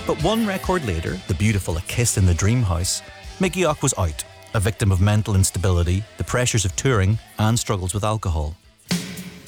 But one record later, the beautiful A Kiss in the Dream House, Mickey Och was out, a victim of mental instability, the pressures of touring and struggles with alcohol.